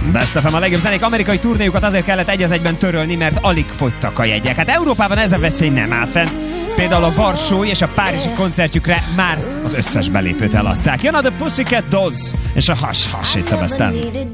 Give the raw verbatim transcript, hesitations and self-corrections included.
Best ef em, a legjobb zenék amerikai turnéjukat azért kellett egy az egyben törölni, mert alig fogytak a jegyek. Hát Európában ez a veszély nem áll fenn. Például a varsói és a párizsi koncertjükre már az összes belépőt eladták. Jön a The Pussycat Dolls és a Hush Hush itt a Best-en.